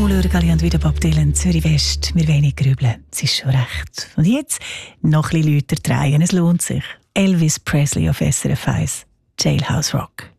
Mulurgali und wieder Bob Dylan, Zürich West. Wir wenig grübeln, es ist schon recht. Und jetzt noch ein bisschen lauter drehen, es lohnt sich. Elvis Presley auf SRF 1, Jailhouse Rock.